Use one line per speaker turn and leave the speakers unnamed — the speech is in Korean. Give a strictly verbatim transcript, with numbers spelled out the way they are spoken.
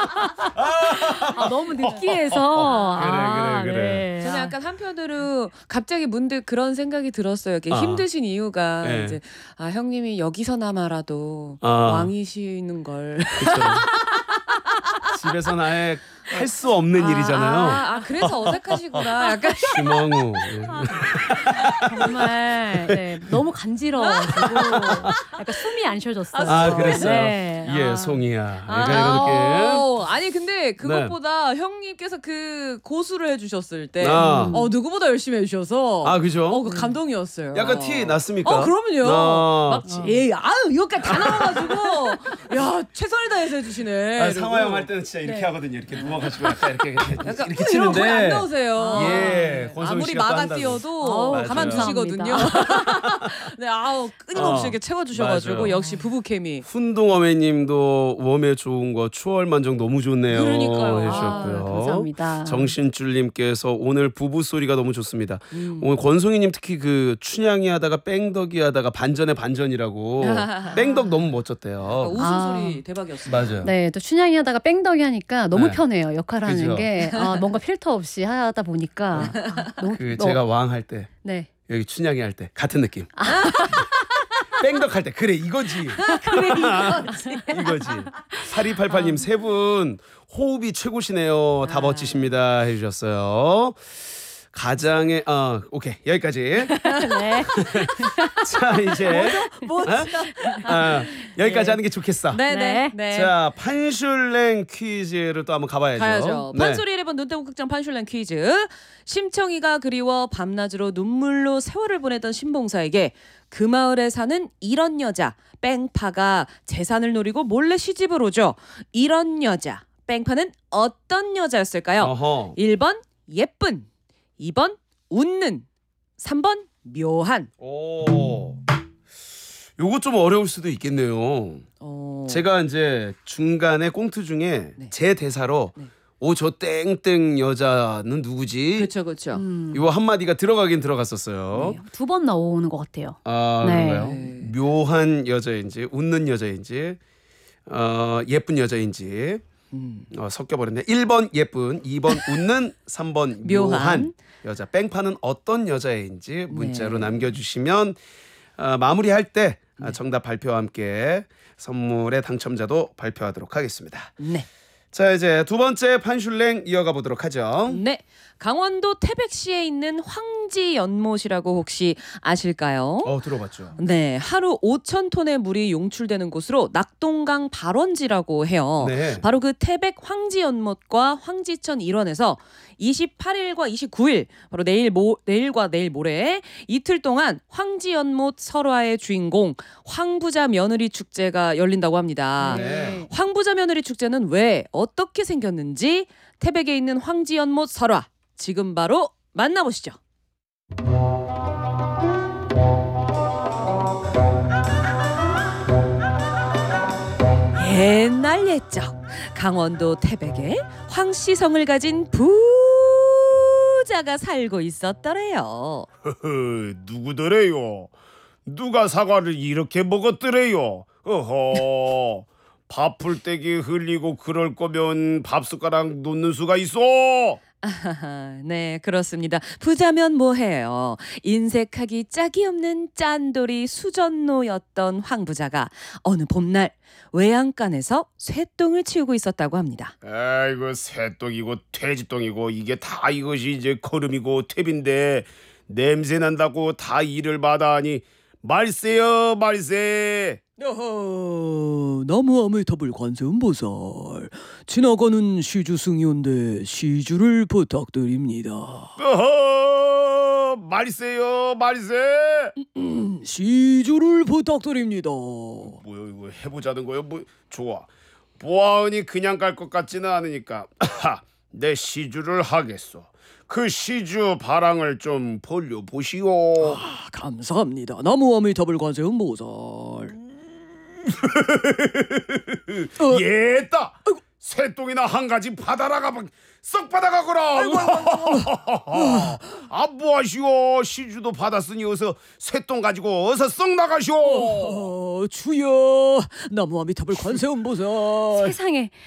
아, 너무 느끼해서.
그래,
아,
그래, 그래.
네.
저는 약간 한편으로 갑자기 문득 그런 생각이 들었어요. 이렇게
아.
힘드신 이유가
네.
이제 아 형님이 여기서나마라도
아.
왕이시는 걸.
그쵸. 집에서 나의 할 수 없는
아,
일이잖아요.
아, 아 그래서 어색하시구나. 약간
시멍우.
정말 네, 너무 간지러워가지고 약간 숨이 안 쉬어졌어요.
아, 그랬어요.
네.
예,
아.
송이야.
아.
약간 이런 느낌.
어, 아니 근데 그것보다 형님께서 그 고수를 해주셨을 때,
아.
어 누구보다 열심히 해주셔서,
아, 그죠?
어, 그 감동이었어요.
약간 티 났습니까?
어, 그러면요.
아.
막, 에이, 아유, 이거까지 다 나와가지고, 야, 최선을 다해서 해주시네.
아,
이러고.
상화형 할 때는 진짜 이렇게
네.
하거든요. 이렇게 누워가지고 약간 이렇게 이렇게,
약간
이렇게
이런 거 거의 안
치는데.
나오세요.
예, 권성희
아무리
씨가 또
막아
한다고.
띄어도
어우,
가만두시거든요. 네, 아우 끊임없이
어,
이렇게 채워주셔가지고
맞아요.
역시 부부 케미.
훈동어매님도 웜에 좋은 거 추월만정 너무 좋네요.
그러니까요.
해주셨고요.
아, 감사합니다.
정신줄님께서 오늘 부부 소리가 너무 좋습니다.
음.
오늘 권송이님 특히 그 춘향이 하다가 뺑덕이 하다가 반전의 반전이라고 뺑덕 너무 멋졌대요.
웃음소리
아.
대박이었어요.
맞아요.
네, 또 춘향이 하다가 뺑덕이 하니까 너무
네.
편해요. 역할하는
그죠?
게 아, 뭔가 필터 없이 하다 보니까 아, 너무
그
너-
제가 왕 할 때
네.
여기 춘향이 할 때 같은 느낌. 뺑덕 할 때 그래 이거지.
그래 이거지.
이거지. 사리팔팔님 세 분 호흡이 최고시네요. 다
아.
멋지십니다 해주셨어요. 가장의 아 오케이 여기까지.
네.
자 이제
뭐?
아, 여기까지
네.
하는 게 좋겠어.
네네.
네.
네.
자 판슐랭 퀴즈를 또 한번 가봐야죠.
가야죠.
네.
판소리 일 번 눈대문 극장 판슐랭 퀴즈. 심청이가 그리워 밤낮으로 눈물로 세월을 보내던 신봉사에게 그 마을에 사는 이런 여자 뺑파가 재산을 노리고 몰래 시집을 오죠. 이런 여자 뺑파는 어떤 여자였을까요?
어허.
일 번 예쁜, 이 번 웃는, 삼 번 묘한.
오. 요거 좀 어려울 수도 있겠네요.
어...
제가 이제 중간에 꽁트 중에
네.
제 대사로
네.
오 저 땡땡 여자는 누구지?
그렇죠, 그렇죠.
음,
이거 한 마디가 들어가긴 들어갔었어요.
네, 두 번 나오는 것 같아요.
아
네.
그런가요?
네.
묘한 여자인지 웃는 여자인지 어, 예쁜 여자인지
음.
어, 섞여버렸네. 일 번 예쁜, 이 번 웃는, 삼 번 묘한,
묘한.
여자. 뺑파는 어떤 여자인지 문자로
네.
남겨주시면 어, 마무리할 때 아, 정답 발표와 함께 선물의 당첨자도 발표하도록 하겠습니다.
네.
자 이제 두 번째 판슐랭 이어가 보도록 하죠.
네. 강원도 태백시에 있는 황지 연못이라고 혹시 아실까요?
어 들어봤죠.
네, 하루 오천 톤의 물이 용출되는 곳으로 낙동강 발원지라고 해요.
네.
바로 그 태백 황지 연못과 황지천 일원에서 이십팔 일과 이십구 일, 바로 내일 모, 내일과 내일 모레 이틀 동안 황지 연못 설화의 주인공 황부자 며느리 축제가 열린다고 합니다.
네.
황부자 며느리 축제는 왜 어떻게 생겼는지 태백에 있는 황지 연못 설화 지금 바로 만나보시죠. 옛날 옛적 강원도 태백에 황씨성을 가진 부자가 살고 있었더래요.
허허, 누구더래요? 누가 사과를 이렇게 먹었더래요? 어허, 밥풀떼기 흘리고 그럴 거면 밥숟가락 놓는 수가 있어?
아하하, 네, 그렇습니다. 부자면 뭐해요. 인색하기 짝이 없는 짠돌이 수전노였던 황부자가 어느 봄날 외양간에서 쇠똥을 치우고 있었다고 합니다.
아이고 새똥이고 돼지똥이고 이게 다 이것이 이제 거름이고 퇴비인데 냄새 난다고 다 일을 받아하니 말세요 말세.
어허, 나무 아미타불 관세음보살 지나가는 시주승이온데 시주를 부탁드립니다.
어허, 말세요 말세.
시주를 부탁드립니다.
뭐야 이거 해보자는 거요? 뭐 좋아. 보아하니 그냥 갈 것 같지는 않으니까 내 시주를 하겠소. 그 시주 바랑을 좀 벌려보시오.
아, 감사합니다. 나무 아미타불 관세음보살.
예따 새똥이나 한 가지 받아라가 썩 받아가거라. 아 뭐하시오. 시주도 받았으니 어서 새똥 가지고 어서 썩 나가시오.
어, 주여 나무 아미타불 관세음보살.
세상에